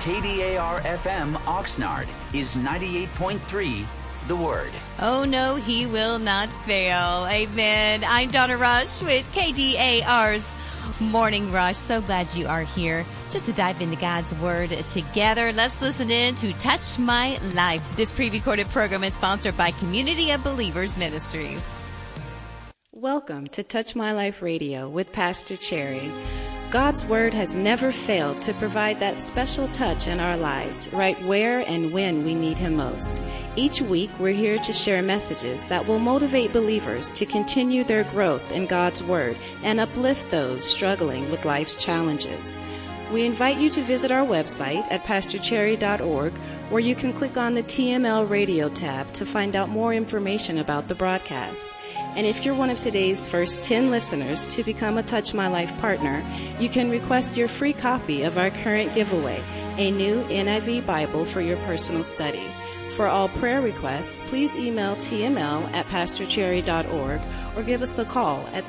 KDAR FM Oxnard is 98.3 The Word. Oh, no, he will not fail. Amen. I'm Donna Rush with KDAR's Morning Rush. So glad you are here just to dive into God's Word together. Let's listen in to Touch My Life. This pre-recorded program is sponsored by Community of Believers Ministries. Welcome to Touch My Life Radio with Pastor Cherry. God's Word has never failed to provide that special touch in our lives, right where and when we need Him most. Each week, we're here to share messages that will motivate believers to continue their growth in God's Word and uplift those struggling with life's challenges. We invite you to visit our website at pastorcherry.org, where you can click on the TML Radio tab to find out more information about the broadcast. And if you're one of today's first 10 listeners to become a Touch My Life partner, you can request your free copy of our current giveaway, a new NIV Bible for your personal study. For all prayer requests, please email tml@pastorcherry.org or give us a call at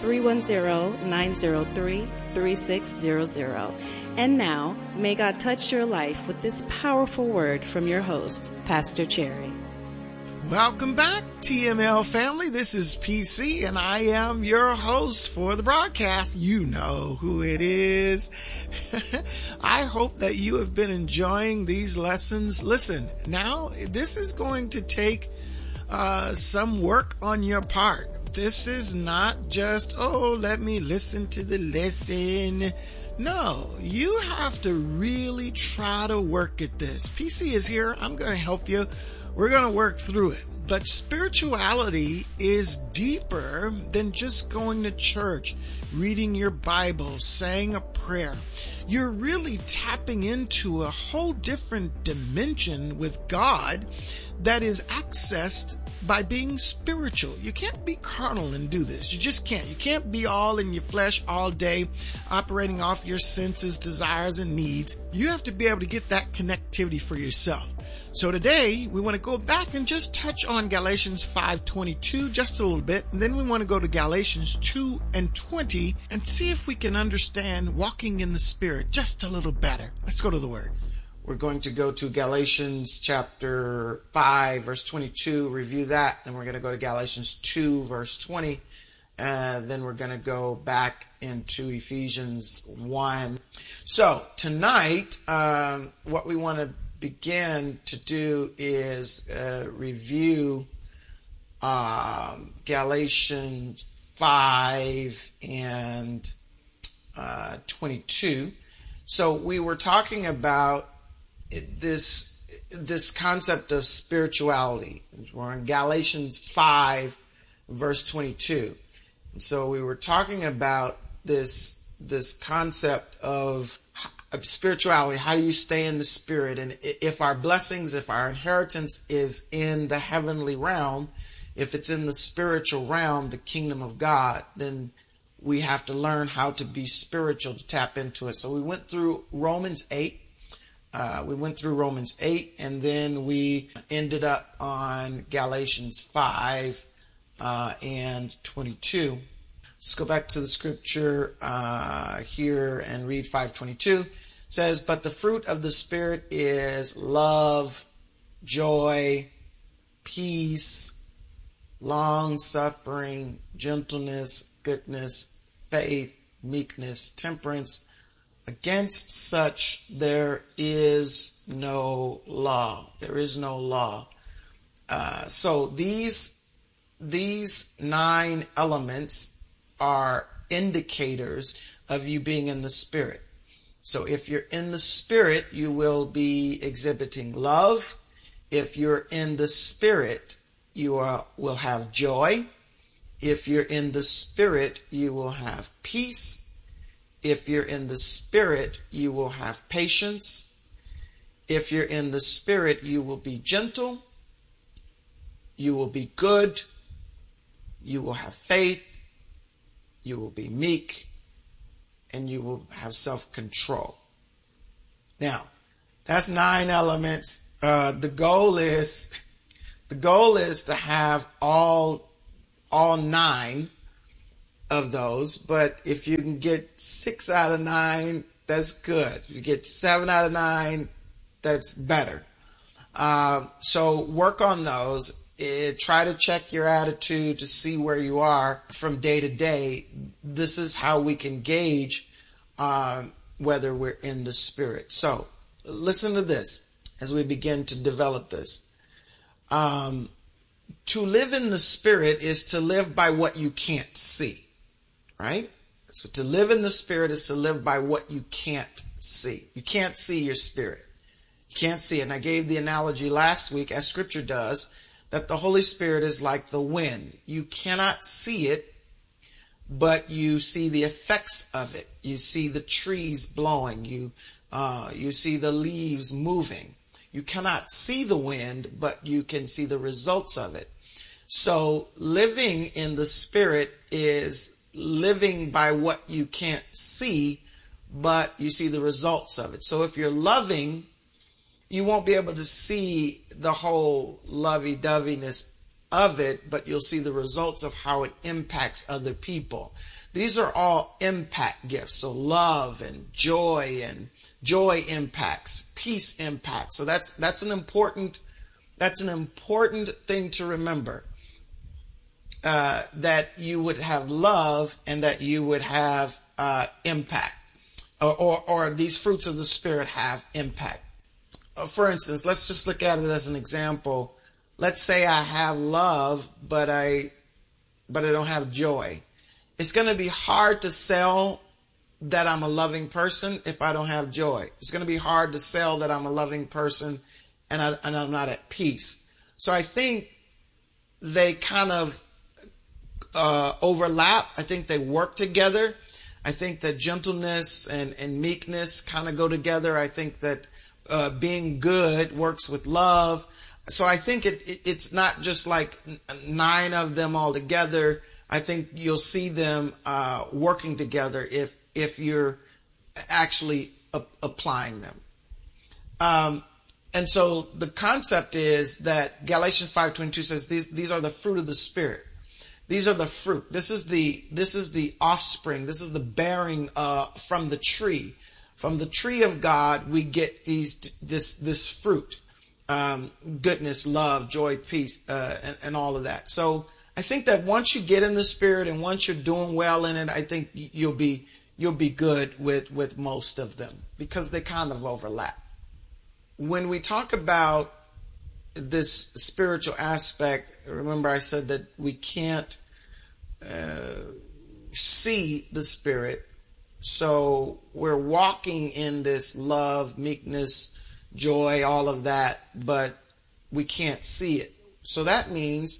310-903-3600. And now, may God touch your life with this powerful word from your host, Pastor Cherry. Welcome back, TML family. This is PC, and I am your host for the broadcast. You know who it is. I hope that you have been enjoying these lessons. Listen, now this is going to take some work on your part. This is not just, let me listen to the lesson. No, you have to really try to work at this. PC is here. I'm going to help you. We're going to work through it. But spirituality is deeper than just going to church, reading your Bible, saying a prayer. You're really tapping into a whole different dimension with God that is accessed by being spiritual. You can't be carnal and do this. You just can't. You can't be all in your flesh all day, operating off your senses, desires, and needs. You have to be able to get that connectivity for yourself. So today, we want to go back and just touch on Galatians 5:22 just a little bit. And then we want to go to Galatians 2:20 and see if we can understand walking in the Spirit just a little better. Let's go to the Word. We're going to go to Galatians chapter 5, verse 22, review that. Then we're going to go to Galatians 2, verse 20. Then we're going to go back into Ephesians 1. So tonight, what we want to begin to do is review Galatians 5 and 22. So we were talking about this concept of spirituality. We're in Galatians 5, verse 22. And so we were talking about this concept of spirituality. How do you stay in the Spirit? And if our blessings, if our inheritance is in the heavenly realm, if it's in the spiritual realm, the kingdom of God, then we have to learn how to be spiritual to tap into it. So we went through Romans 8. And then we ended up on Galatians 5 and 22. Let's go back to the scripture here and read 5:22. It says, "But the fruit of the Spirit is love, joy, peace, long-suffering, gentleness, goodness, faith, meekness, temperance. Against such there is no law." There is no law. So these 9 elements are indicators of you being in the Spirit. So if you're in the Spirit, you will be exhibiting love. If you're in the Spirit, you will have joy. If you're in the Spirit, you will have peace. If you're in the Spirit, you will have patience. If you're in the Spirit, you will be gentle. You will be good. You will have faith. You will be meek. And you will have self-control. Now, that's 9 elements. The goal is to have all 9 of those, but if you can get 6 out of 9, that's good. You get 7 out of 9, that's better. So work on those. Try to check your attitude to see where you are from day to day. This is how we can gauge whether we're in the Spirit. So listen to this as we begin to develop this. To live in the Spirit is to live by what you can't see, right? So to live in the Spirit is to live by what you can't see. You can't see your spirit. You can't see it. And I gave the analogy last week, as Scripture does, that the Holy Spirit is like the wind. You cannot see it, but you see the effects of it. You see the trees blowing. You see the leaves moving. You cannot see the wind, but you can see the results of it. So living in the Spirit is living by what you can't see, but you see the results of it. So if you're loving, you won't be able to see the whole lovey-doveyness of it, but you'll see the results of how it impacts other people. These are all impact gifts. So love and joy impacts, peace impacts. So that's an important thing to remember. That you would have love and that you would have impact, or these fruits of the Spirit have impact. For instance, let's just look at it as an example. Let's say I have love, but I don't have joy. It's going to be hard to sell that I'm a loving person if I don't have joy. It's going to be hard to sell that I'm a loving person and I'm not at peace. So I think they kind of overlap. I think they work together. I think that gentleness and meekness kind of go together. I think that being good works with love. So I think it's not just like 9 of them all together. I think you'll see them working together if you're actually applying them. And so the concept is that Galatians 5:22 says these are the fruit of the Spirit. These are the fruit. This is the offspring. This is the bearing from the tree. From the tree of God, we get this fruit, goodness, love, joy, peace, and all of that. So I think that once you get in the Spirit and once you're doing well in it, I think you'll be good with most of them because they kind of overlap. When we talk about this spiritual aspect, remember I said that we can't see the Spirit. So we're walking in this love, meekness, joy, all of that, but we can't see it. So that means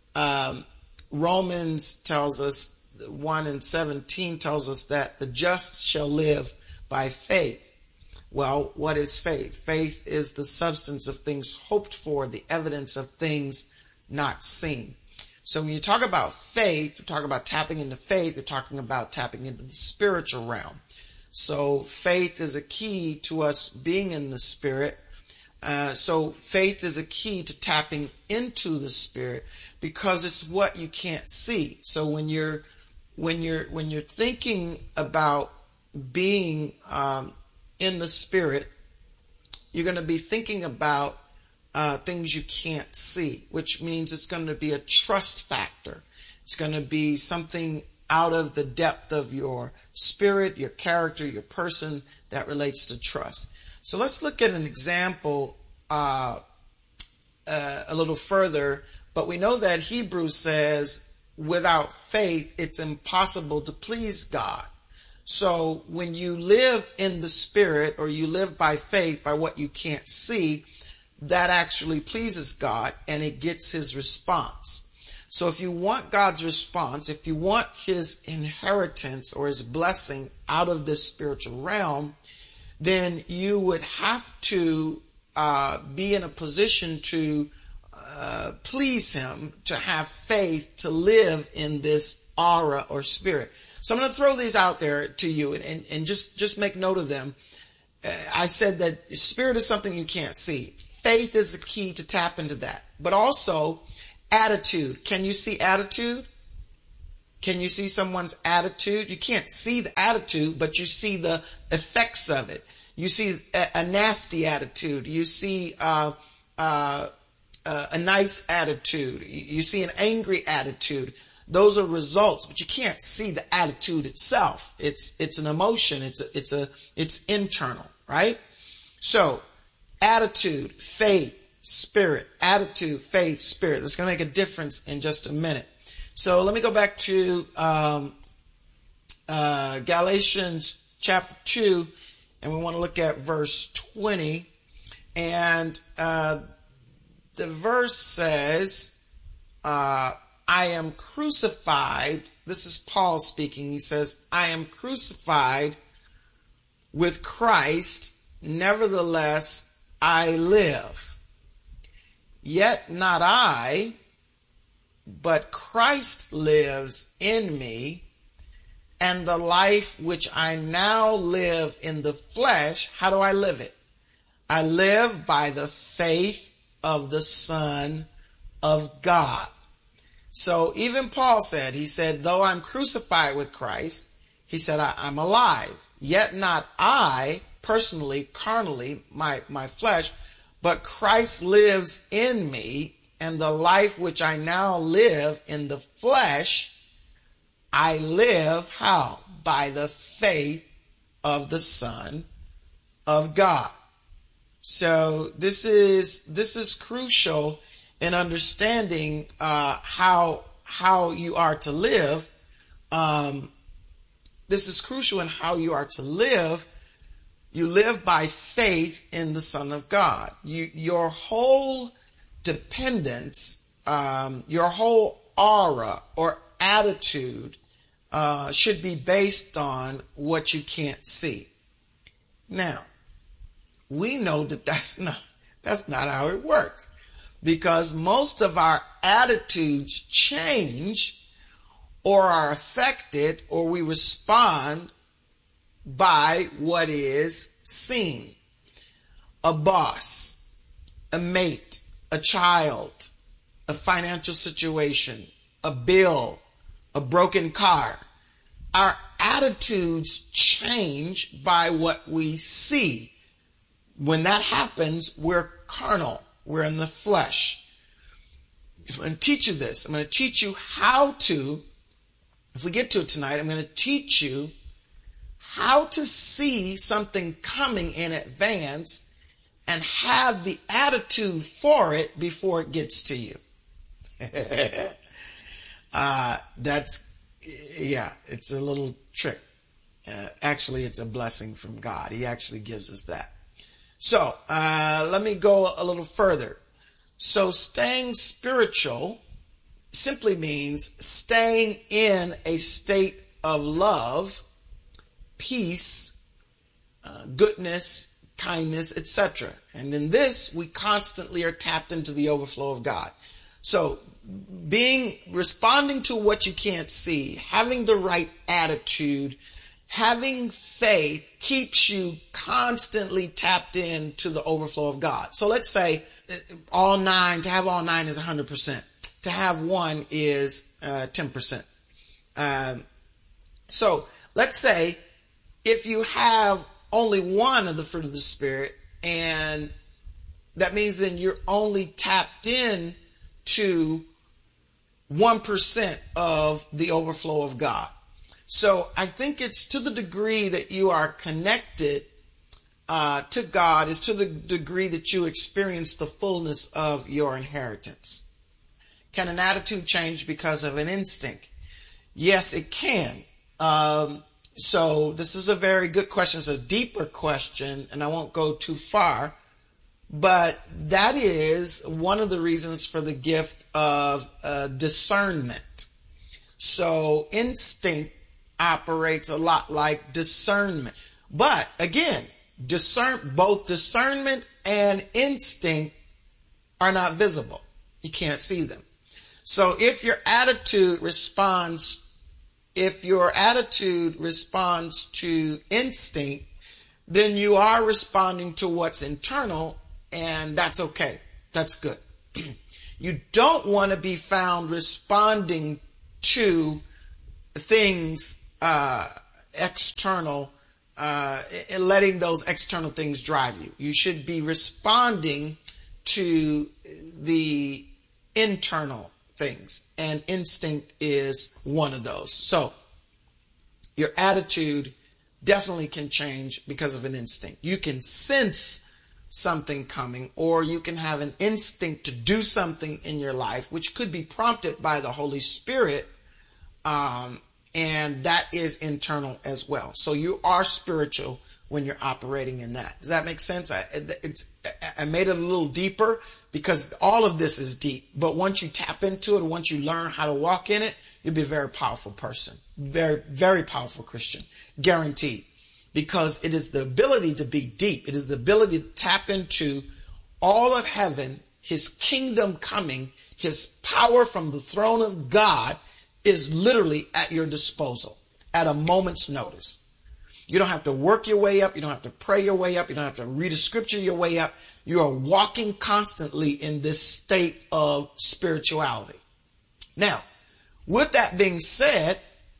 Romans tells us, 1:17 tells us that the just shall live by faith. Well, what is faith? Faith is the substance of things hoped for, the evidence of things not seen. So when you talk about faith, you talk about tapping into faith, you're talking about tapping into the spiritual realm. So faith is a key to us being in the Spirit. So faith is a key to tapping into the Spirit because it's what you can't see. So when you're thinking about being in the Spirit, you're going to be thinking about things you can't see, which means it's going to be a trust factor. It's going to be something out of the depth of your spirit, your character, your person that relates to trust. So let's look at an example a little further. But we know that Hebrews says, without faith, it's impossible to please God. So when you live in the Spirit or you live by faith, by what you can't see, that actually pleases God and it gets His response. So if you want God's response, if you want His inheritance or His blessing out of this spiritual realm, then you would have to be in a position to please Him, to have faith, to live in this aura or spirit. So I'm going to throw these out there to you and just make note of them. I said that spirit is something you can't see. Faith is the key to tap into that. But also attitude. Can you see attitude? Can you see someone's attitude? You can't see the attitude, but you see the effects of it. You see a nasty attitude. You see a nice attitude. You see an angry attitude. Those are results, but you can't see the attitude itself. It's an emotion. It's internal, right? So, attitude, faith, spirit. Attitude, faith, spirit. That's going to make a difference in just a minute. So let me go back to Galatians chapter 2, and we want to look at verse 20. And the verse says, I am crucified. This is Paul speaking. He says, I am crucified with Christ. Nevertheless, I live. Yet not I, but Christ lives in me. And the life which I now live in the flesh, how do I live it? I live by the faith of the Son of God. So even Paul said, he said, though I'm crucified with Christ, he said, I'm alive. Yet not I, personally, carnally, my flesh, but Christ lives in me, and the life which I now live in the flesh, I live how? By the faith of the Son of God. So this is crucial in understanding how you are to live. This is crucial in how you are to live. You live by faith in the Son of God. Your whole dependence, your whole aura or attitude should be based on what you can't see. Now, we know that that's not how it works, because most of our attitudes change or are affected, or we respond by what is seen. A boss, a mate, a child, a financial situation, a bill, a broken car. Our attitudes change by what we see. When that happens, we're carnal. We're in the flesh. I'm going to teach you this. I'm going to teach you how to, if we get to it tonight, I'm going to teach you how to see something coming in advance and have the attitude for it before it gets to you. It's a little trick. Actually, it's a blessing from God. He actually gives us that. So, let me go a little further. So, staying spiritual simply means staying in a state of love, peace, goodness, kindness, etc. And in this, we constantly are tapped into the overflow of God. So, responding to what you can't see, having the right attitude, having faith keeps you constantly tapped into the overflow of God. So let's say to have all 9 is 100%. To have 1 is 10%. So let's say if you have only 1 of the fruit of the Spirit, and that means then you're only tapped in to 1% of the overflow of God. So I think it's to the degree that you are connected to God is to the degree that you experience the fullness of your inheritance. Can an attitude change because of an instinct? Yes, it can. So this is a very good question. It's a deeper question, and I won't go too far. But that is one of the reasons for the gift of discernment. So instinct operates a lot like discernment. But again, both discernment and instinct are not visible. You can't see them. So if your attitude responds to instinct, then you are responding to what's internal, and that's okay. That's good. You don't want to be found responding to things external letting those external things drive you. You should be responding to the internal things, and instinct is one of those. So your attitude definitely can change because of an instinct. You can sense something coming, or you can have an instinct to do something in your life, which could be prompted by the Holy Spirit, and that is internal as well. So you are spiritual when you're operating in that. Does that make sense? I made it a little deeper because all of this is deep. But once you tap into it, once you learn how to walk in it, you'll be a very powerful person. Very, very powerful Christian. Guaranteed. Because it is the ability to be deep. It is the ability to tap into all of heaven, his kingdom coming, his power from the throne of God is literally at your disposal at a moment's notice. You don't have to work your way up. You don't have to pray your way up. You don't have to read a scripture your way up. You are walking constantly in this state of spirituality. Now, with that being said,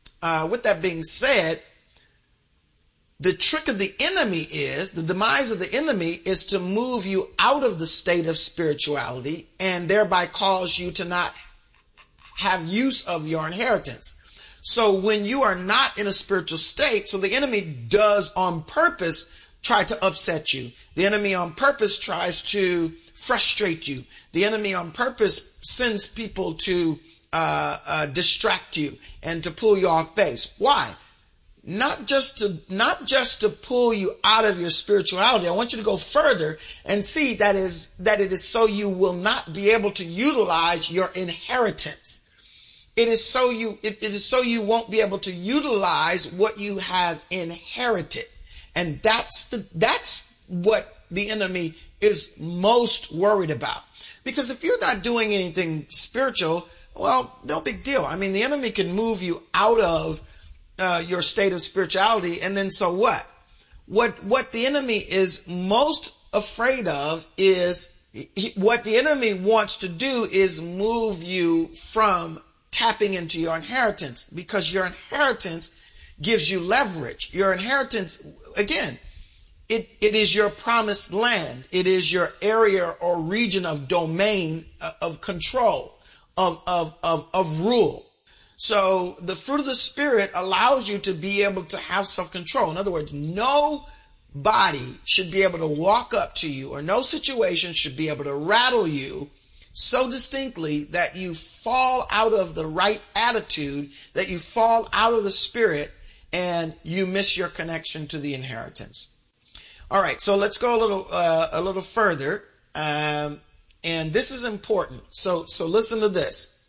the trick of the enemy is, the demise of the enemy is to move you out of the state of spirituality and thereby cause you to not have use of your inheritance. So when you are not in a spiritual state, so the enemy does on purpose try to upset you. The enemy on purpose tries to frustrate you. The enemy on purpose sends people to distract you and to pull you off base. Why? Not just to pull you out of your spirituality. I want you to go further and see that it is so you will not be able to utilize your inheritance. It is so you won't be able to utilize what you have inherited. And that's what the enemy is most worried about. Because if you're not doing anything spiritual, well, no big deal. I mean, the enemy can move you out of your state of spirituality, and then so what? What the enemy is most afraid of is what the enemy wants to do is move you from tapping into your inheritance, because your inheritance gives you leverage. Your inheritance, again, it is your promised land. It is your area or region of domain, of control, of rule. So the fruit of the Spirit allows you to be able to have self-control. In other words, nobody should be able to walk up to you, or no situation should be able to rattle you so distinctly that you fall out of the right attitude, that you fall out of the Spirit, and you miss your connection to the inheritance. All right, so let's go a little further, and this is important. So listen to this.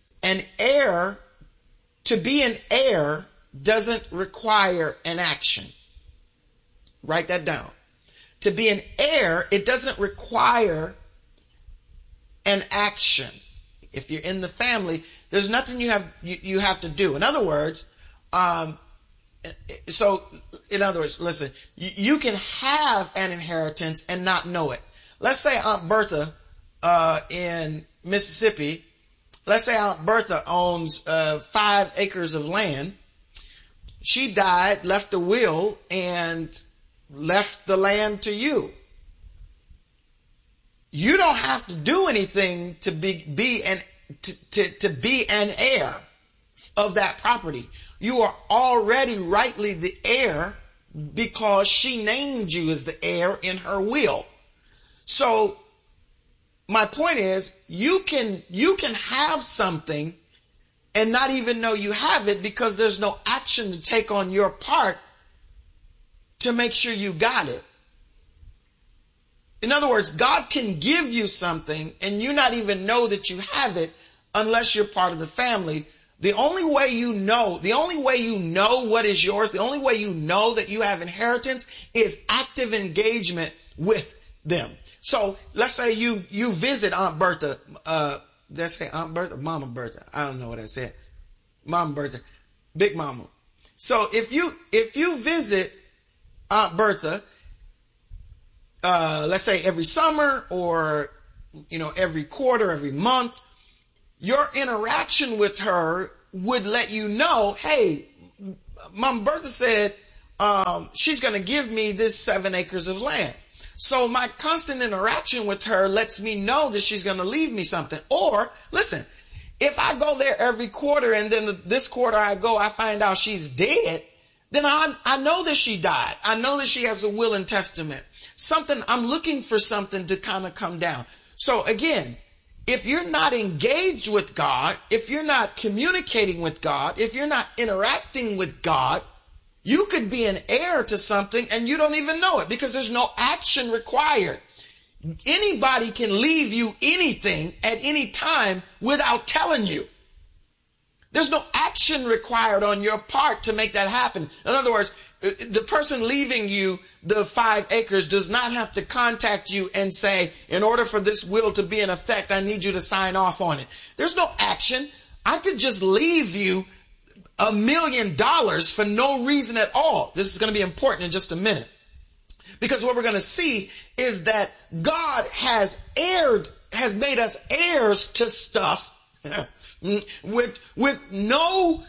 To be an heir doesn't require an action. Write that down. To be an heir, it doesn't require an action. If you're in the family, there's nothing you have to do. In other words, listen, you can have an inheritance and not know it. Let's say Aunt Bertha in Mississippi, let's say Aunt Bertha owns 5 acres of land. She died, left a will, and left the land to you. You don't have to do anything to be an heir of that property. You are already rightly the heir because she named you as the heir in her will. So my point is, you can have something and not even know you have it because there's no action to take on your part to make sure you got it. In other words, God can give you something and you not even know that you have it unless you're part of the family. The only way you know what is yours, the only way you know that you have inheritance is active engagement with them. So let's say you visit Aunt Bertha, let's say Aunt Bertha, Mama Bertha. I don't know what I said. Mama Bertha, Big Mama. So if you visit Aunt Bertha, let's say every summer or, every quarter, every month, your interaction with her would let you know, hey, Mama Bertha said, she's going to give me this 7 acres of land. So my constant interaction with her lets me know that she's going to leave me something. Or listen, if I go there every quarter and then this quarter I find out she's dead, then I know that she died. I know that she has a will and testament. I'm looking for something to kind of come down. So again, if you're not engaged with God, if you're not communicating with God, if you're not interacting with God, you could be an heir to something and you don't even know it because there's no action required. Anybody can leave you anything at any time without telling you. There's no action required on your part to make that happen. In other words, the person leaving you the 5 acres does not have to contact you and say, in order for this will to be in effect, I need you to sign off on it. There's no action. I could just leave you $1 million for no reason at all. This is going to be important in just a minute. Because what we're going to see is that God has made us heirs to stuff with no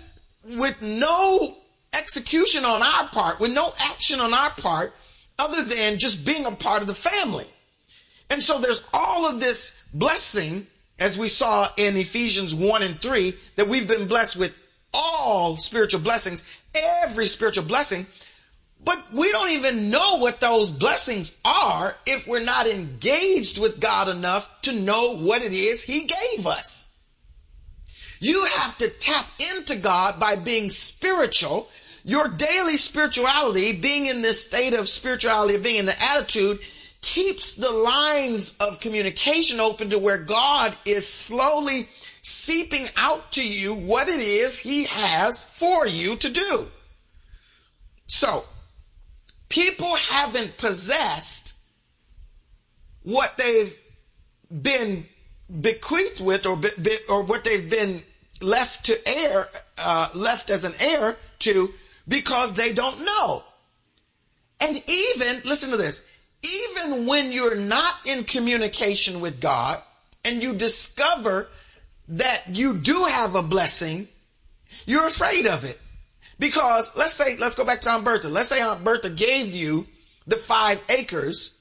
execution on our part, with no action on our part, other than just being a part of the family. And so there's all of this blessing, as we saw in Ephesians 1 and 3, that we've been blessed with all spiritual blessings, every spiritual blessing. But we don't even know what those blessings are if we're not engaged with God enough to know what it is he gave us. You have to tap into God by being spiritual. Your daily spirituality, being in this state of spirituality, being in the attitude, keeps the lines of communication open to where God is slowly seeping out to you what it is he has for you to do. So, people haven't possessed what they've been bequeathed with or what they've been left as an heir to because they don't know. And even, listen to this, even when you're not in communication with God and you discover that you do have a blessing, you're afraid of it. Because let's go back to Aunt Bertha. Let's say Aunt Bertha gave you the 5 acres.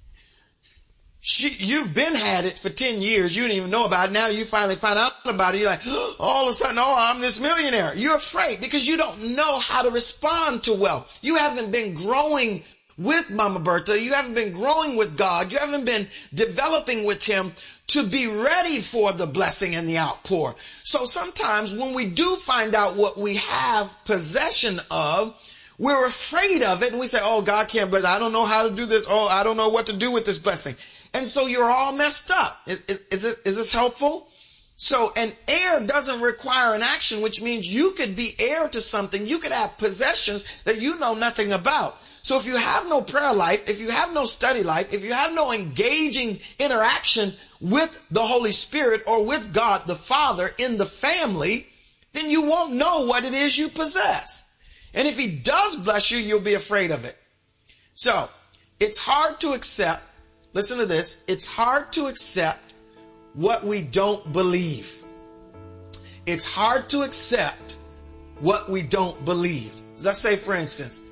You've been had it for 10 years. You didn't even know about it. Now you finally find out about it. You're like, all of a sudden, I'm this millionaire. You're afraid because you don't know how to respond to wealth. You haven't been growing with Mama Bertha. You haven't been growing with God. You haven't been developing with him to be ready for the blessing and the outpour. So sometimes when we do find out what we have possession of, we're afraid of it. And we say, God can't bless. I don't know how to do this. I don't know what to do with this blessing. And so you're all messed up. Is this helpful? So an heir doesn't require an action, which means you could be heir to something. You could have possessions that you know nothing about. So if you have no prayer life, if you have no study life, if you have no engaging interaction with the Holy Spirit or with God the Father in the family, then you won't know what it is you possess. And if he does bless you, you'll be afraid of it. So it's hard to accept. Listen to this. It's hard to accept what we don't believe. It's hard to accept what we don't believe. Let's say, for instance,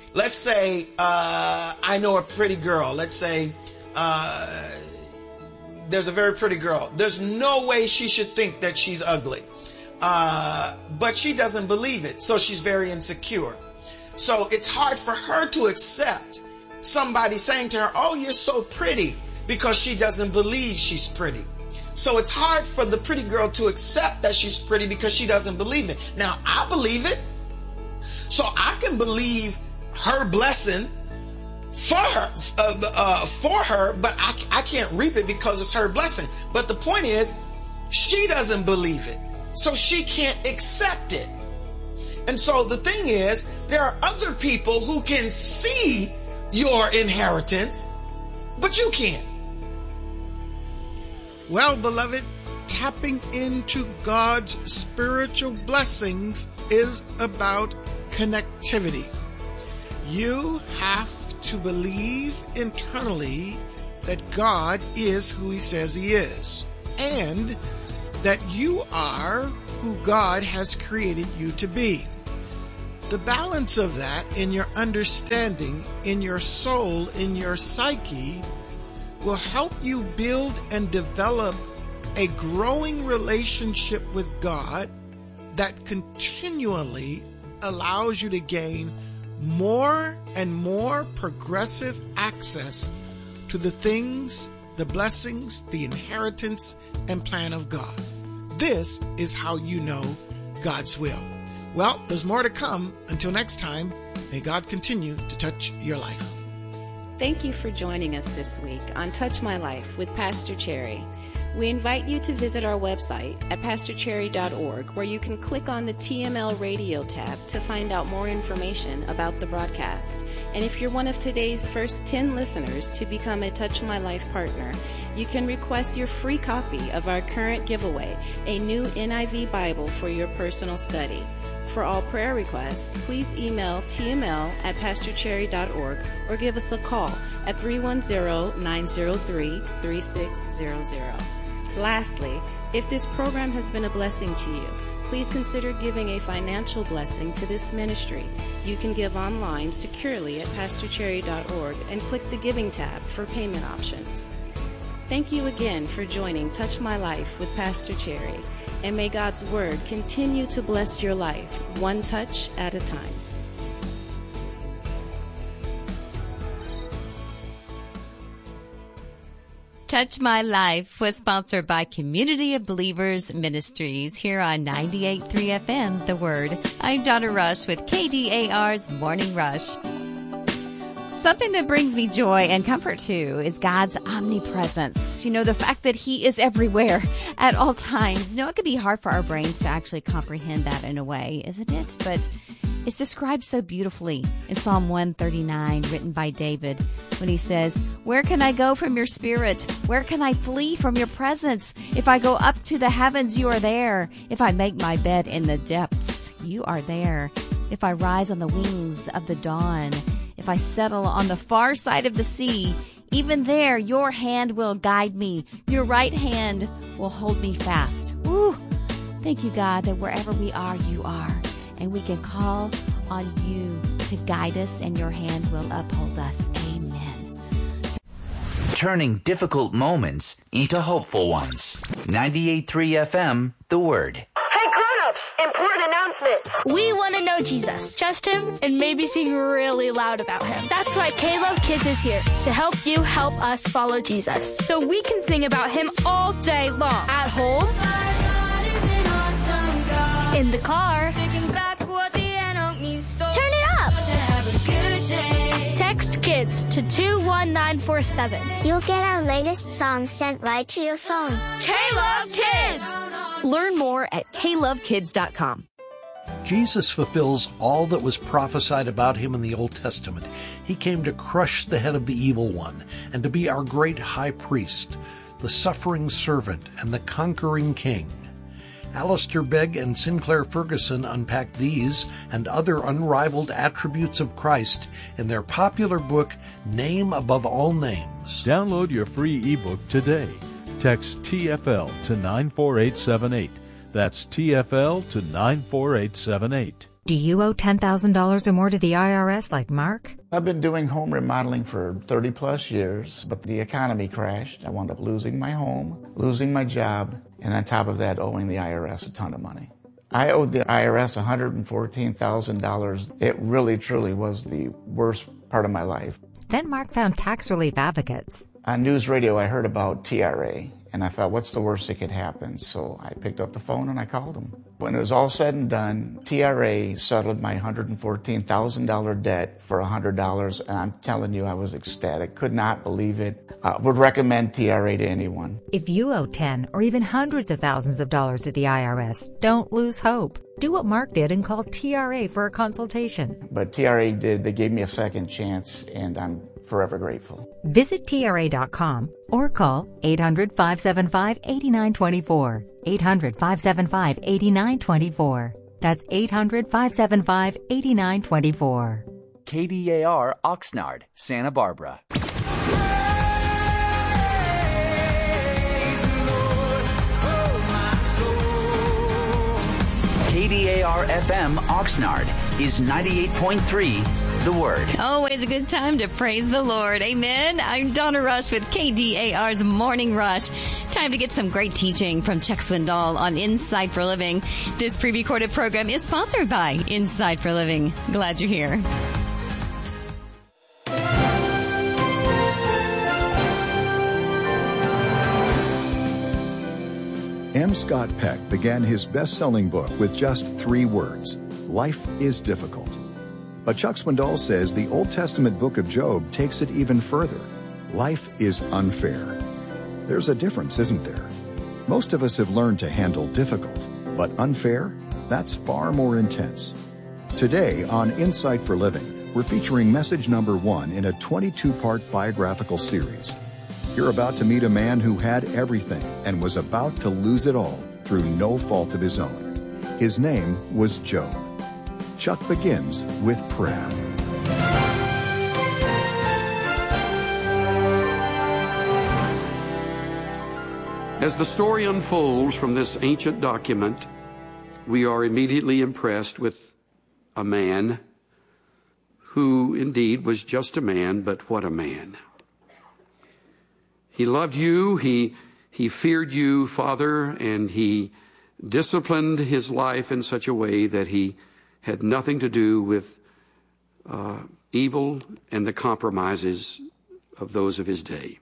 I know a pretty girl. Let's say there's a very pretty girl. There's no way she should think that she's ugly. But she doesn't believe it. So she's very insecure. So it's hard for her to accept somebody saying to her, you're so pretty, because she doesn't believe she's pretty. So it's hard for the pretty girl to accept that she's pretty because she doesn't believe it. Now, I believe it. So I can believe her blessing for her, but I can't reap it because it's her blessing. But the point is, she doesn't believe it. So she can't accept it. And so the thing is, there are other people who can see your inheritance, but you can't. Well, beloved, tapping into God's spiritual blessings is about connectivity. You have to believe internally that God is who he says he is, and that you are who God has created you to be. The balance of that in your understanding, in your soul, in your psyche, will help you build and develop a growing relationship with God that continually allows you to gain more and more progressive access to the things, the blessings, the inheritance, and plan of God. This is how you know God's will. Well, there's more to come. Until next time, may God continue to touch your life. Thank you for joining us this week on Touch My Life with Pastor Cherry. We invite you to visit our website at pastorcherry.org, where you can click on the TML Radio tab to find out more information about the broadcast. And if you're one of today's first 10 listeners to become a Touch My Life partner, you can request your free copy of our current giveaway, a new NIV Bible for your personal study. For all prayer requests, please email tml@pastorcherry.org or give us a call at 310-903-3600. Lastly, if this program has been a blessing to you, please consider giving a financial blessing to this ministry. You can give online securely at pastorcherry.org and click the Giving tab for payment options. Thank you again for joining Touch My Life with Pastor Cherry, and may God's Word continue to bless your life, one touch at a time. Touch My Life was sponsored by Community of Believers Ministries here on 98.3 FM, The Word. I'm Donna Rush with KDAR's Morning Rush. Something that brings me joy and comfort too is God's omnipresence. The fact that He is everywhere at all times. It can be hard for our brains to actually comprehend that in a way, isn't it? But it's described so beautifully in Psalm 139, written by David, when he says, "Where can I go from your spirit? Where can I flee from your presence? If I go up to the heavens, you are there. If I make my bed in the depths, you are there. If I rise on the wings of the dawn, if I settle on the far side of the sea, even there your hand will guide me. Your right hand will hold me fast." Ooh, thank you, God, that wherever we are, you are. And we can call on you to guide us, and your hand will uphold us. Amen. Turning difficult moments into hopeful ones. 98.3 FM, The Word. Hey grown-ups, important announcement. We want to know Jesus, trust Him, and maybe sing really loud about Him. That's why K-Love Kids is here to help you help us follow Jesus. So we can sing about Him all day long. At home, in the car, turn it up. Text KIDS to 21947. You'll get our latest songs sent right to your phone. K-Love Kids! Learn more at klovekids.com. Jesus fulfills all that was prophesied about Him in the Old Testament. He came to crush the head of the evil one and to be our great high priest, the suffering servant and the conquering king. Alistair Begg and Sinclair Ferguson unpack these and other unrivaled attributes of Christ in their popular book, Name Above All Names. Download your free ebook today. Text TFL to 94878. That's TFL to 94878. Do you owe $10,000 or more to the IRS like Mark? I've been doing home remodeling for 30 plus years, but the economy crashed. I wound up losing my home, losing my job, and on top of that, owing the IRS a ton of money. I owed the IRS $114,000. It really, truly was the worst part of my life. Then Mark found tax relief advocates. On news radio, I heard about TRA, and I thought, what's the worst that could happen? So I picked up the phone and I called them. When it was all said and done, TRA settled my $114,000 debt for $100, and I'm telling you, I was ecstatic. Could not believe it. Would recommend TRA to anyone. If you owe 10 or even hundreds of thousands of dollars to the IRS, don't lose hope. Do what Mark did and call TRA for a consultation. But TRA did. They gave me a second chance, and I'm forever grateful. Visit TRA.com or call 800-575-8924. 800-575-8924. That's 800-575-8924. KDAR Oxnard, Santa Barbara. KDAR FM Oxnard is 98.3 The Word. Always a good time to praise the Lord. Amen. I'm Donna Rush with KDAR's Morning Rush. Time to get some great teaching from Chuck Swindoll on Insight for Living. This pre-recorded program is sponsored by Insight for Living. Glad you're here. M. Scott Peck began his best-selling book with just 3 words: life is difficult. But Chuck Swindoll says the Old Testament book of Job takes it even further. Life is unfair. There's a difference, isn't there? Most of us have learned to handle difficult, but unfair? That's far more intense. Today on Insight for Living, we're featuring message number 1 in a 22-part biographical series. You're about to meet a man who had everything and was about to lose it all through no fault of his own. His name was Job. Chuck begins with prayer. As the story unfolds from this ancient document, we are immediately impressed with a man who indeed was just a man, but what a man. He loved you, he feared you, Father, and he disciplined his life in such a way that he had nothing to do with evil and the compromises of those of his day.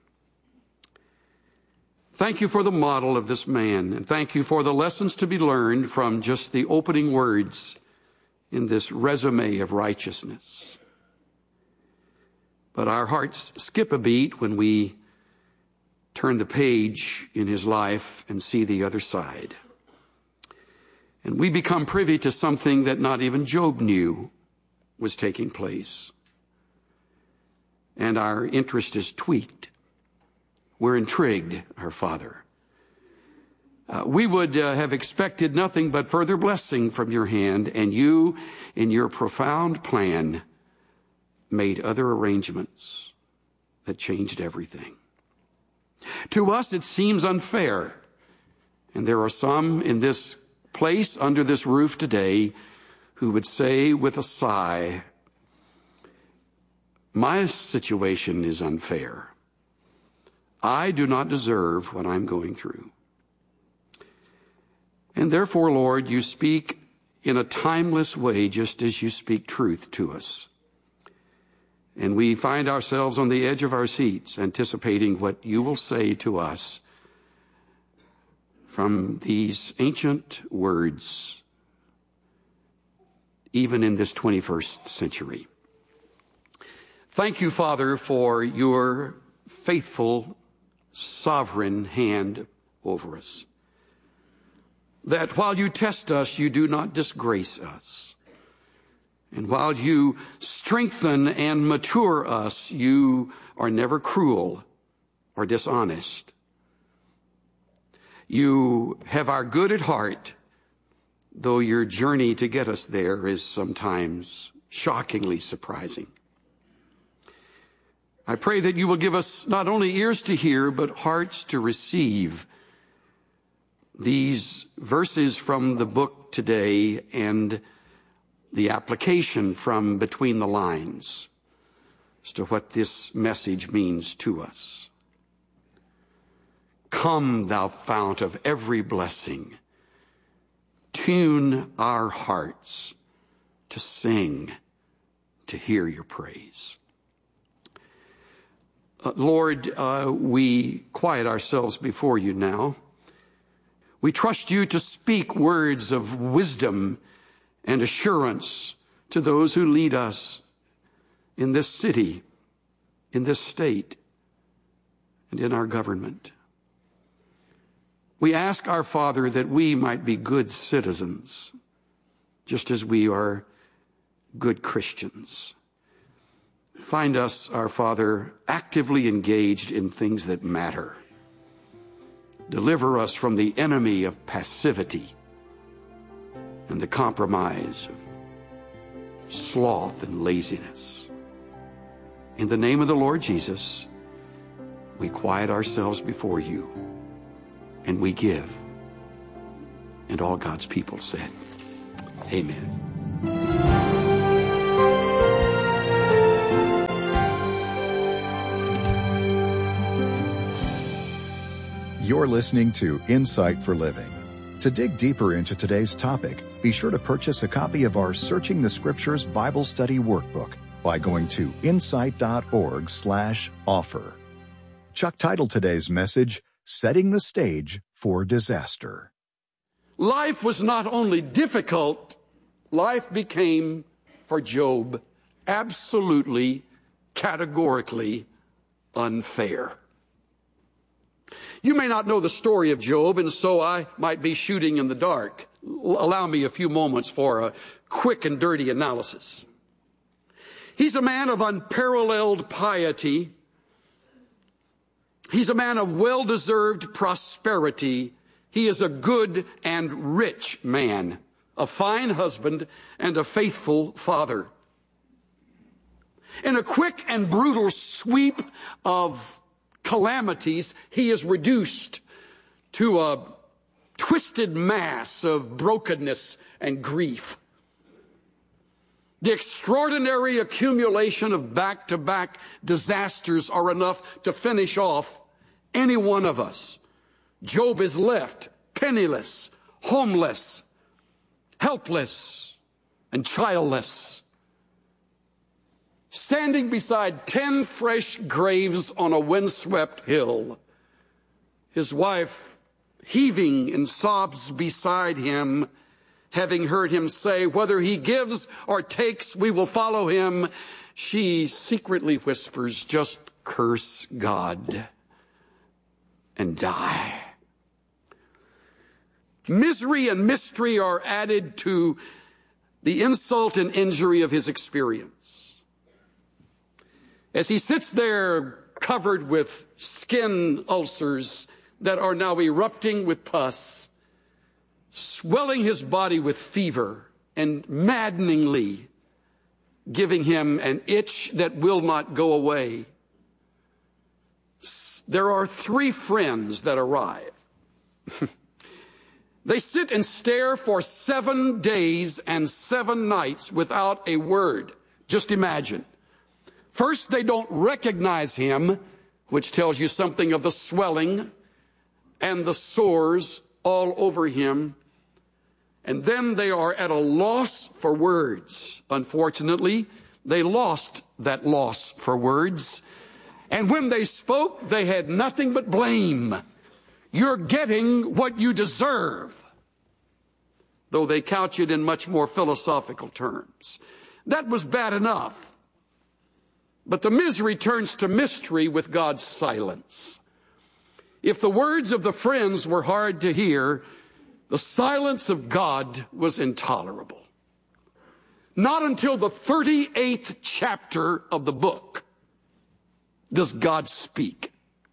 Thank you for the model of this man, and thank you for the lessons to be learned from just the opening words in this resume of righteousness. But our hearts skip a beat when we turn the page in his life and see the other side. And we become privy to something that not even Job knew was taking place. And our interest is tweaked. We're intrigued, our Father. We would have expected nothing but further blessing from your hand, and you, in your profound plan, made other arrangements that changed everything. To us, it seems unfair, and there are some in this place under this roof today who would say with a sigh, my situation is unfair. I do not deserve what I'm going through. And therefore, Lord, you speak in a timeless way, just as you speak truth to us. And we find ourselves on the edge of our seats, anticipating what you will say to us from these ancient words, even in this 21st century. Thank you, Father, for your faithful, sovereign hand over us. That while you test us, you do not disgrace us. And while you strengthen and mature us, you are never cruel or dishonest. You have our good at heart, though your journey to get us there is sometimes shockingly surprising. I pray that you will give us not only ears to hear, but hearts to receive these verses from the book today and the application from between the lines as to what this message means to us. Come, thou fount of every blessing, tune our hearts to sing, to hear your praise. Lord, we quiet ourselves before you now. We trust you to speak words of wisdom and assurance to those who lead us in this city, in this state, and in our government. We ask our Father that we might be good citizens, just as we are good Christians. Find us, our Father, actively engaged in things that matter. Deliver us from the enemy of passivity and the compromise of sloth and laziness. In the name of the Lord Jesus, we quiet ourselves before you and we give. And all God's people said, Amen. You're listening to Insight for Living. To dig deeper into today's topic, be sure to purchase a copy of our Searching the Scriptures Bible Study Workbook by going to insight.org/offer. Chuck titled today's message, Setting the Stage for Disaster. Life was not only difficult, life became, for Job, absolutely, categorically unfair. You may not know the story of Job, and so I might be shooting in the dark. Allow me a few moments for a quick and dirty analysis. He's a man of unparalleled piety. He's a man of well-deserved prosperity. He is a good and rich man, a fine husband, and a faithful father. In a quick and brutal sweep of calamities, he is reduced to a twisted mass of brokenness and grief. The extraordinary accumulation of back-to-back disasters are enough to finish off any one of us. Job is left penniless, homeless, helpless, and childless, standing beside 10 fresh graves on a windswept hill, his wife heaving in sobs beside him, having heard him say, whether he gives or takes, we will follow him. She secretly whispers, just curse God and die. Misery and mystery are added to the insult and injury of his experience. As he sits there covered with skin ulcers that are now erupting with pus, swelling his body with fever, and maddeningly giving him an itch that will not go away, there are 3 friends that arrive. They sit and stare for 7 days and 7 nights without a word. Just imagine. First, they don't recognize him, which tells you something of the swelling and the sores all over him. And then they are at a loss for words. Unfortunately, they lost that loss for words. And when they spoke, they had nothing but blame. You're getting what you deserve. Though they couch it in much more philosophical terms. That was bad enough. But the misery turns to mystery with God's silence. If the words of the friends were hard to hear, the silence of God was intolerable. Not until the 38th chapter of the book does God speak.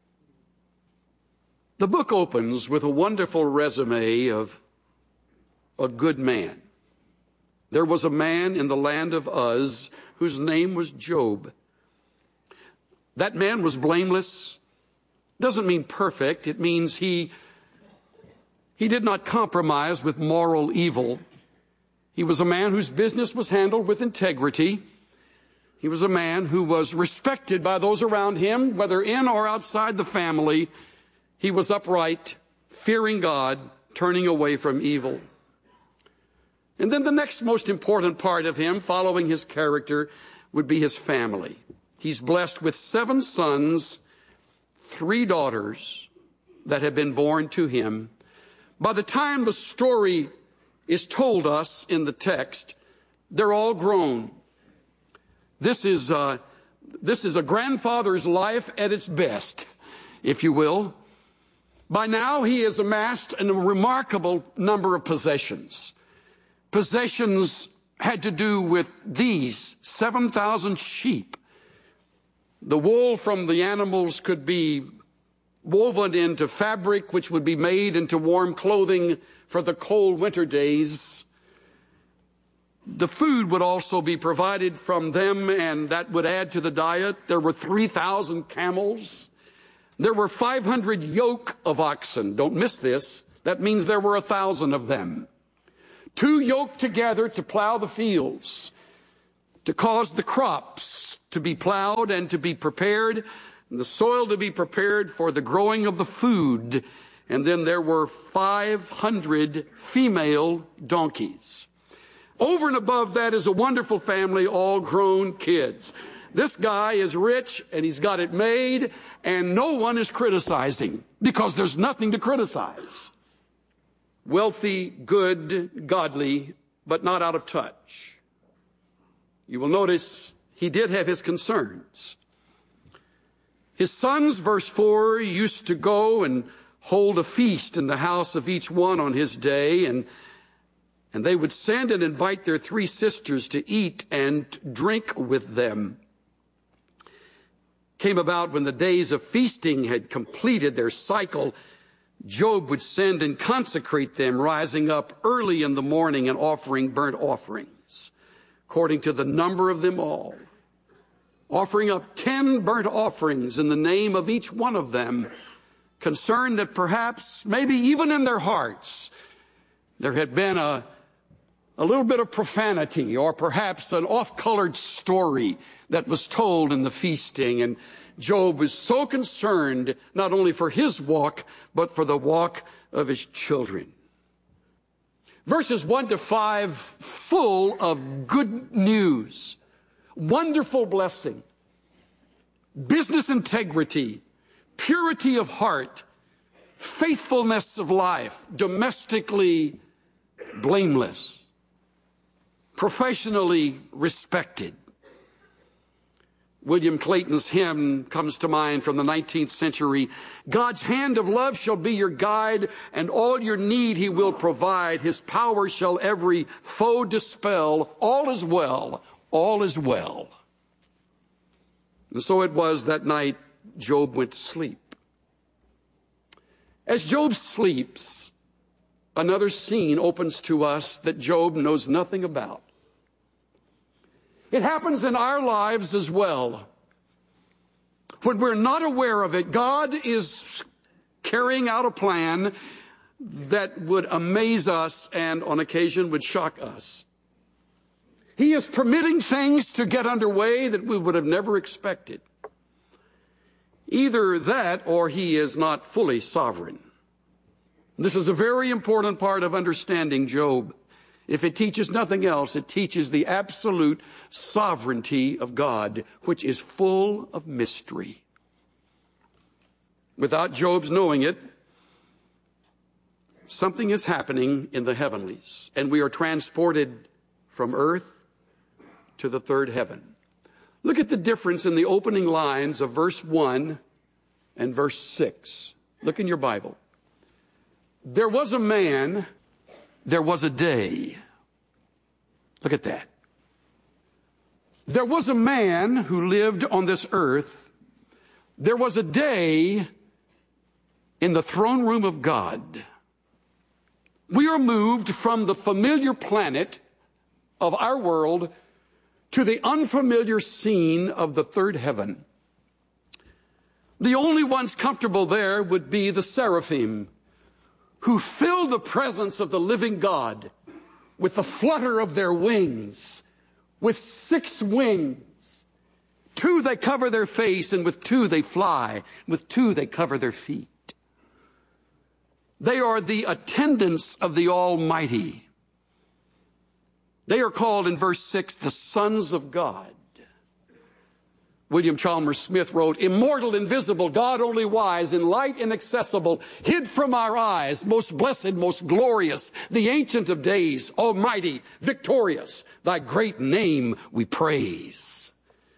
The book opens with a wonderful resume of a good man. There was a man in the land of Uz whose name was Job. That man was blameless. Doesn't mean perfect. It means he did not compromise with moral evil. He was a man whose business was handled with integrity. He was a man who was respected by those around him, whether in or outside the family. He was upright, fearing God, turning away from evil. And then the next most important part of him, following his character, would be his family. He's blessed with 7 sons, 3 daughters that have been born to him. By the time the story is told us in the text, they're all grown. This is a grandfather's life at its best, if you will. By now, he has amassed a remarkable number of possessions. Possessions had to do with these 7,000 sheep. The wool from the animals could be woven into fabric, which would be made into warm clothing for the cold winter days. The food would also be provided from them, and that would add to the diet. There were 3,000 camels. There were 500 yoke of oxen. Don't miss this. That means there were 1,000 of them. two yoked together to plow the fields, to cause the crops to be plowed and to be prepared, and the soil to be prepared for the growing of the food. And then there were 500 female donkeys. Over and above that is a wonderful family, all grown kids. This guy is rich and he's got it made, and no one is criticizing because there's nothing to criticize. Wealthy, good, godly, but not out of touch. You will notice he did have his concerns. His sons, verse 4, used to go and hold a feast in the house of each one on his day, and they would send and invite their 3 sisters to eat and drink with them. Came about when the days of feasting had completed their cycle, Job would send and consecrate them, rising up early in the morning and offering burnt offerings, according to the number of them all, offering up 10 burnt offerings in the name of each one of them, concerned that perhaps, maybe even in their hearts, there had been a little bit of profanity or perhaps an off-colored story that was told in the feasting. And Job was so concerned not only for his walk, but for the walk of his children. Verses 1 to 5, full of good news, wonderful blessing, business integrity, purity of heart, faithfulness of life, domestically blameless, professionally respected. William Clayton's hymn comes to mind from the 19th century. God's hand of love shall be your guide, and all your need he will provide. His power shall every foe dispel. All is well, all is well. And so it was that night Job went to sleep. As Job sleeps, another scene opens to us that Job knows nothing about. It happens in our lives as well. When we're not aware of it, God is carrying out a plan that would amaze us and on occasion would shock us. He is permitting things to get underway that we would have never expected. Either that or he is not fully sovereign. This is a very important part of understanding Job. If it teaches nothing else, it teaches the absolute sovereignty of God, which is full of mystery. Without Job's knowing it, something is happening in the heavenlies, and we are transported from earth to the third heaven. Look at the difference in the opening lines of verse 1 and verse 6. Look in your Bible. There was a man, there was a day. Look at that. There was a man who lived on this earth. There was a day in the throne room of God. We are moved from the familiar planet of our world to the unfamiliar scene of the third heaven. The only ones comfortable there would be the seraphim, who fill the presence of the living God with the flutter of their wings. With 6 wings, 2 they cover their face, and with 2 they fly. With 2 they cover their feet. They are the attendants of the Almighty. They are called in verse 6 the sons of God. William Chalmers Smith wrote, immortal, invisible, God only wise, in light inaccessible, hid from our eyes, most blessed, most glorious, the ancient of days, almighty, victorious, thy great name we praise.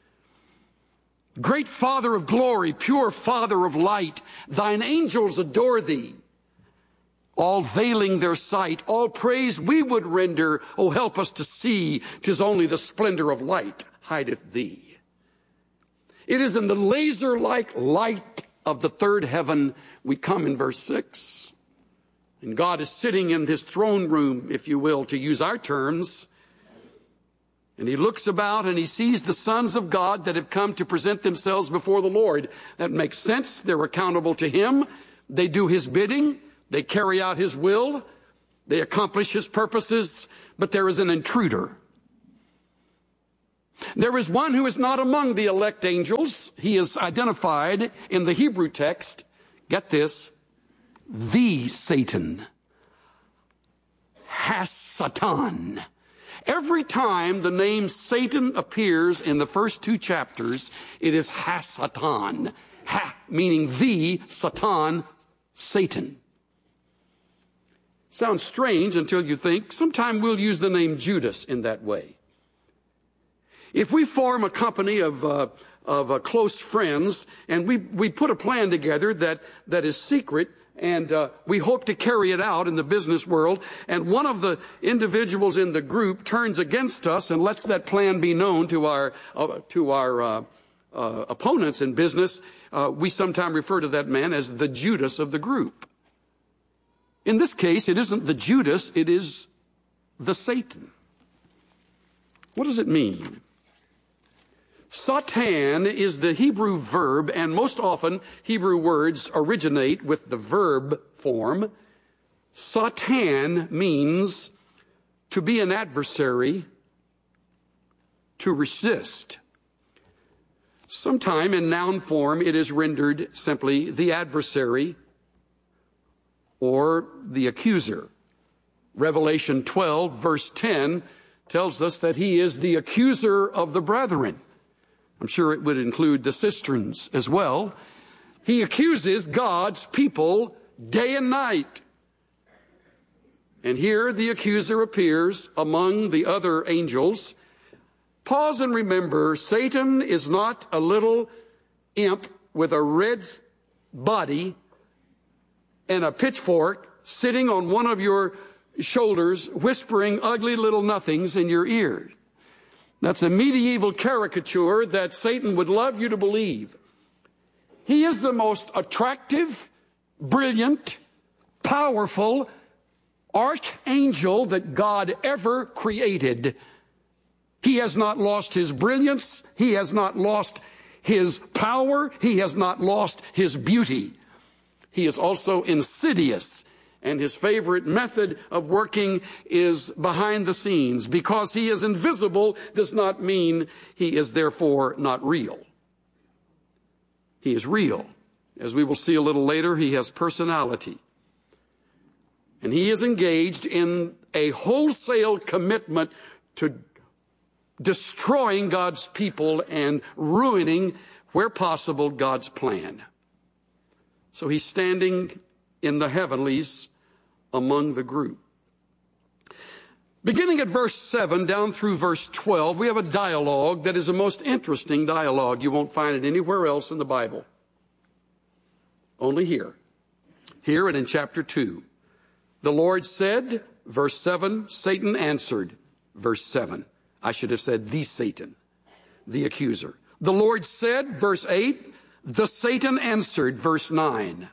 Great Father of glory, pure Father of light, thine angels adore thee. All veiling their sight, all praise we would render, oh help us to see, 'tis only the splendor of light hideth thee. It is in the laser-like light of the third heaven we come in verse 6. And God is sitting in his throne room, if you will, to use our terms. And he looks about and he sees the sons of God that have come to present themselves before the Lord. That makes sense. They're accountable to him. They do his bidding. They carry out his will. They accomplish his purposes, but there is an intruder. There is one who is not among the elect angels. He is identified in the Hebrew text, get this, the Satan. Has-Satan. Every time the name Satan appears in the first 2 chapters, it is Has-Satan. Ha, meaning the, Satan, Satan. Sounds strange until you think, sometime we'll use the name Judas in that way. If we form a company of close friends and we put a plan together that is secret, and we hope to carry it out in the business world, and one of the individuals in the group turns against us and lets that plan be known to our opponents in business, we sometimes refer to that man as the Judas of the group. In this case, it isn't the Judas, it is the Satan. What does it mean? Satan is the Hebrew verb, and most often Hebrew words originate with the verb form. Satan means to be an adversary, to resist. Sometime in noun form it is rendered simply the adversary or the accuser. Revelation 12 verse 10 tells us that he is the accuser of the brethren. I'm sure it would include the cisterns as well. He accuses God's people day and night. And here the accuser appears among the other angels. Pause and remember, Satan is not a little imp with a red body and a pitchfork sitting on one of your shoulders whispering ugly little nothings in your ear. That's a medieval caricature that Satan would love you to believe. He is the most attractive, brilliant, powerful archangel that God ever created. He has not lost his brilliance. He has not lost his power. He has not lost his beauty. He is also insidious. And his favorite method of working is behind the scenes. Because he is invisible does not mean he is therefore not real. He is real. As we will see a little later, he has personality. And he is engaged in a wholesale commitment to destroying God's people and ruining, where possible, God's plan. So he's standing in the heavenlies among the group. Beginning at verse 7 down through verse 12, we have a dialogue that is a most interesting dialogue. You won't find it anywhere else in the Bible. Only here. Here and in chapter 2. The Lord said, verse 7, Satan answered, verse 7. I should have said the Satan, the accuser. The Lord said, verse 8, the Satan answered, verse 9.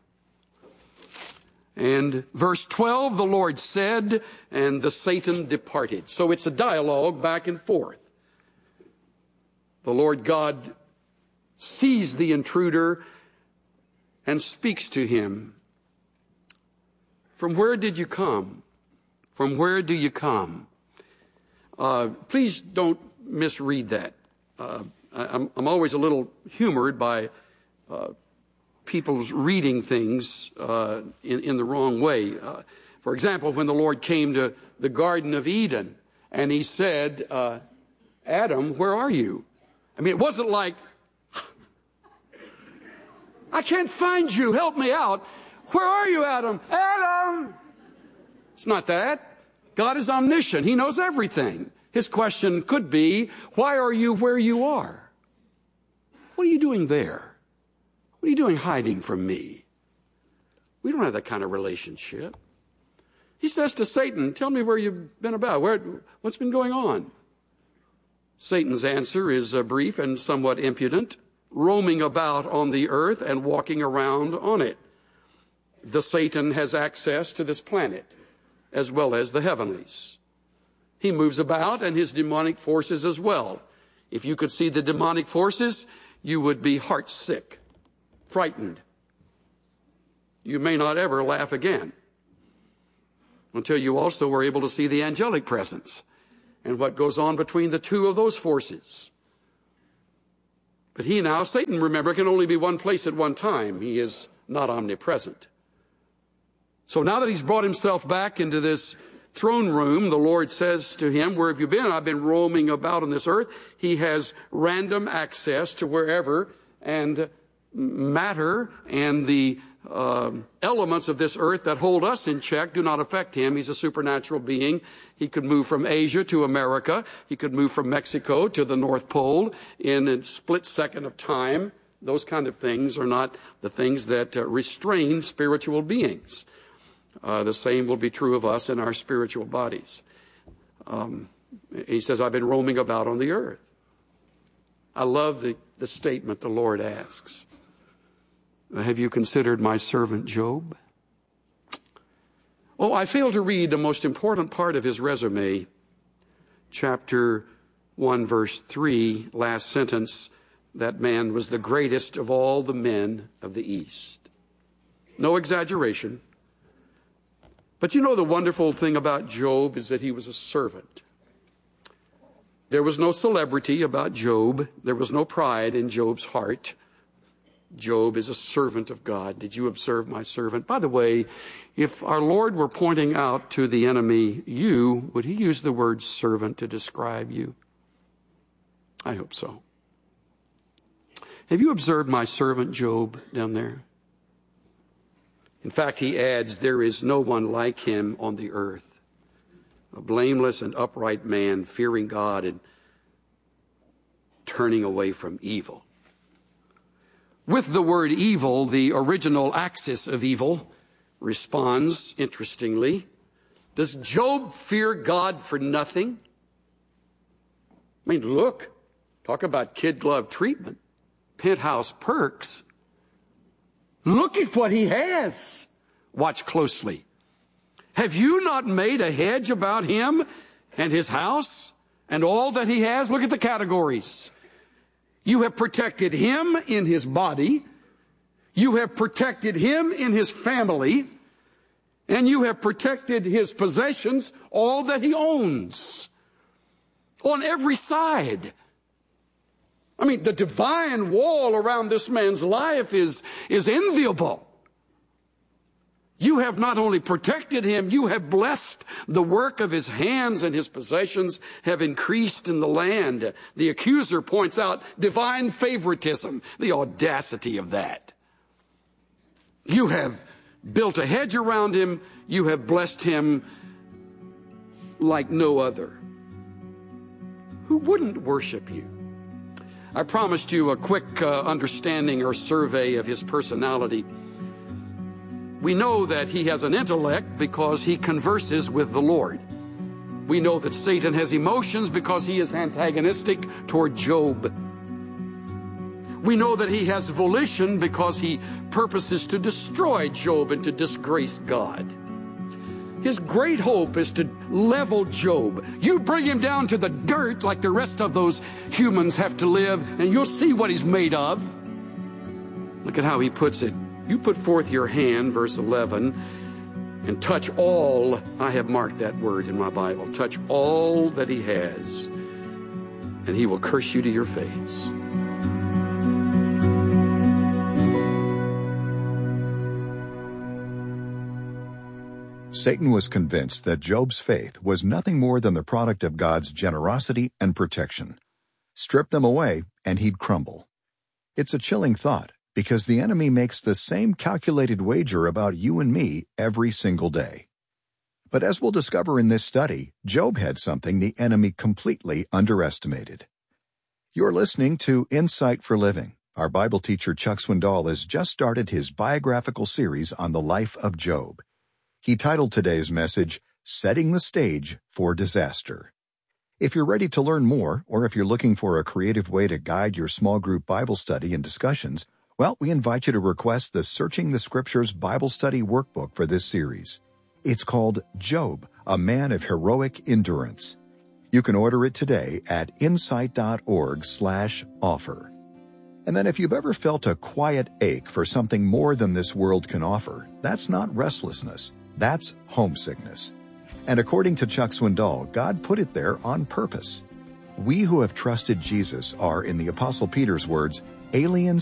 And verse 12, the Lord said, and the Satan departed. So it's a dialogue back and forth. The Lord God sees the intruder and speaks to him. From where did you come? From where do you come? Please don't misread that. I'm always a little humored by people's reading things in the wrong way. For example, when the Lord came to the Garden of Eden and he said, Adam, where are you? I mean, it wasn't like, I can't find you, help me out. Where are you, Adam? Adam! It's not that. God is omniscient. He knows everything. His question could be, why are you where you are? What are you doing there? What are you doing hiding from me? We don't have that kind of relationship. He says to Satan, tell me where you've been about. What's been going on? Satan's answer is brief and somewhat impudent, roaming about on the earth and walking around on it. The Satan has access to this planet as well as the heavenlies. He moves about and his demonic forces as well. If you could see the demonic forces, you would be heart sick. Frightened. You may not ever laugh again. until you also were able to see the angelic presence and what goes on between the two of those forces. But Satan, remember, can only be one place at one time. He is not omnipresent. So now that he's brought himself back into this throne room, the Lord says to him, where have you been? I've been roaming about on this earth. He has random access to wherever, and matter and the elements of this earth that hold us in check do not affect him. He's a supernatural being. He could move from Asia to America. He could move from Mexico to the North Pole in a split second of time. Those kind of things are not the things that restrain spiritual beings. The same will be true of us in our spiritual bodies. He says, I've been roaming about on the earth. I love the statement the Lord asks. Have you considered my servant Job? Oh, I failed to read the most important part of his resume. Chapter 1, verse 3, last sentence, that man was the greatest of all the men of the East. No exaggeration. But you know the wonderful thing about Job is that he was a servant. There was no celebrity about Job. There was no pride in Job's heart. Job is a servant of God. Did you observe my servant? By the way, if our Lord were pointing out to the enemy you, would he use the word servant to describe you? I hope so. Have you observed my servant Job down there? In fact, he adds, there is no one like him on the earth. A blameless and upright man, fearing God and turning away from evil. With the word evil, the original axis of evil responds, interestingly. Does Job fear God for nothing? I mean, look, talk about kid glove treatment, penthouse perks. Look at what he has. Watch closely. Have you not made a hedge about him and his house and all that he has? Look at the categories. You have protected him in his body. You have protected him in his family. And you have protected his possessions, all that he owns. On every side. I mean, the divine wall around this man's life is enviable. You have not only protected him, you have blessed the work of his hands, and his possessions have increased in the land. The accuser points out divine favoritism, the audacity of that. You have built a hedge around him. You have blessed him like no other. Who wouldn't worship you? I promised you a quick understanding or survey of his personality. We know that he has an intellect because he converses with the Lord. We know that Satan has emotions because he is antagonistic toward Job. We know that he has volition because he purposes to destroy Job and to disgrace God. His great hope is to level Job. You bring him down to the dirt like the rest of those humans have to live, and you'll see what he's made of. Look at how he puts it. You put forth your hand, verse 11, and touch all. I have marked that word in my Bible. Touch all that he has, and he will curse you to your face. Satan was convinced that Job's faith was nothing more than the product of God's generosity and protection. Strip them away, and he'd crumble. It's a chilling thought, because the enemy makes the same calculated wager about you and me every single day. But as we'll discover in this study, Job had something the enemy completely underestimated. You're listening to Insight for Living. Our Bible teacher Chuck Swindoll has just started his biographical series on the life of Job. He titled today's message, Setting the Stage for Disaster. If you're ready to learn more, or if you're looking for a creative way to guide your small group Bible study and discussions, well, we invite you to request the Searching the Scriptures Bible Study Workbook for this series. It's called Job, a Man of Heroic Endurance. You can order it today at insight.org/offer. And then if you've ever felt a quiet ache for something more than this world can offer, that's not restlessness, that's homesickness. And according to Chuck Swindoll, God put it there on purpose. We who have trusted Jesus are, in the Apostle Peter's words, aliens